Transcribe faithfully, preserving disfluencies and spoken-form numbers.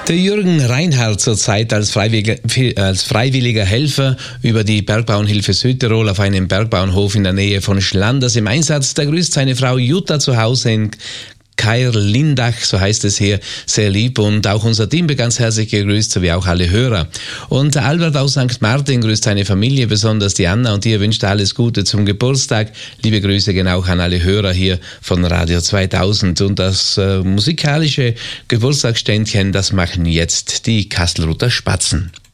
Der Jürgen Reinhardt zurzeit als freiwilliger, als freiwilliger Helfer über die Bergbauernhilfe Südtirol auf einem Bergbauernhof in der Nähe von Schlanders im Einsatz. Da grüßt seine Frau Jutta zu Hause in Kair-Lindach, so heißt es hier, sehr lieb, und auch unser Team wird ganz herzlich gegrüßt, sowie auch alle Hörer. Und Albert aus Sankt Martin grüßt seine Familie, besonders die Anna, und ihr wünscht alles Gute zum Geburtstag. Liebe Grüße gehen auch an alle Hörer hier von Radio zweitausend. Und das äh, musikalische Geburtstagsständchen, das machen jetzt die Kastelruther Spatzen.